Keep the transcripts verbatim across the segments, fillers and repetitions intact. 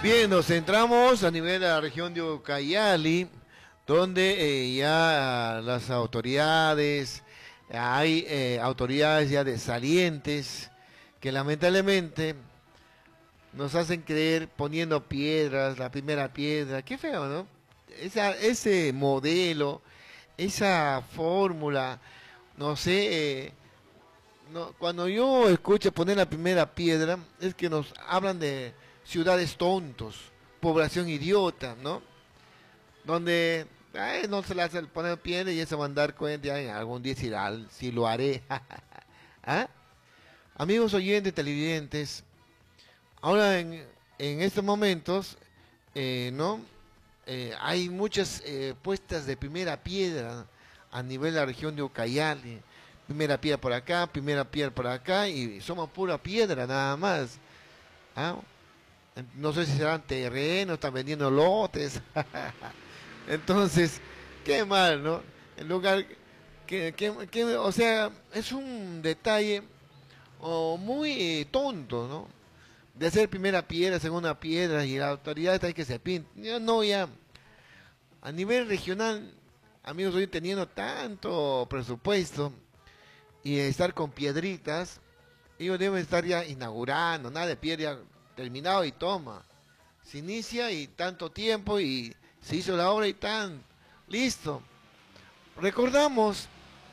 Bien, nos centramos a nivel de la región de Ucayali, donde eh, ya las autoridades, hay eh, autoridades ya de salientes que lamentablemente nos hacen creer poniendo piedras, la primera piedra, qué feo, ¿no? Esa, ese modelo, esa fórmula, no sé, eh, no, cuando yo escucho poner la primera piedra, es que nos hablan de ciudades tontos, población idiota, ¿no? Donde ay, no se le hace el poner piedra y eso va a dar cuenta, ay, algún día si, la- si lo haré. ¿Ah? Amigos oyentes, televidentes, ahora en, en estos momentos, eh, ¿no? Eh, hay muchas eh, puestas de primera piedra a nivel de la región de Ucayali. Primera piedra por acá, primera piedra por acá, y somos pura piedra nada más. ¿Ah? No sé si serán terrenos, están vendiendo lotes. Entonces, qué mal, ¿no? En lugar que, que- que- o sea, es un detalle oh, muy eh, tonto, ¿no? De hacer primera piedra, segunda piedra y la autoridad hay que se pinta. Ya no, ya a nivel regional, amigos, hoy teniendo tanto presupuesto y estar con piedritas, ellos deben estar ya inaugurando, nada de piedra terminado y toma. Se inicia y tanto tiempo y se hizo la obra y tan listo. Recordamos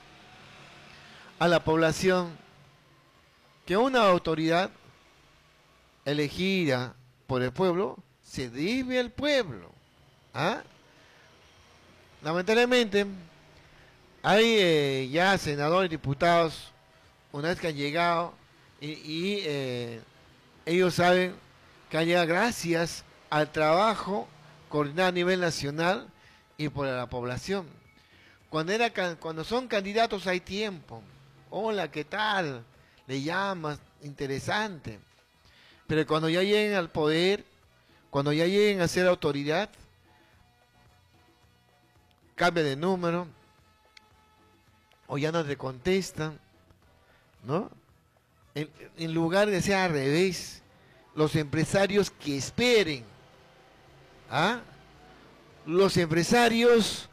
a la población que una autoridad elegida por el pueblo se debe al pueblo. ¿Ah? Lamentablemente hay eh, ya senadores, diputados, una vez que han llegado y, y, eh, ellos saben que han llegado gracias al trabajo coordinado a nivel nacional y por la población. Cuando, era, cuando son candidatos hay tiempo. Hola, ¿qué tal? Le llamas, interesante. Pero cuando ya lleguen al poder, cuando ya lleguen a ser autoridad, cambia de número, o ya no te contestan, ¿no? En, en lugar de ser al revés, los empresarios que esperen, ¿ah? Los empresarios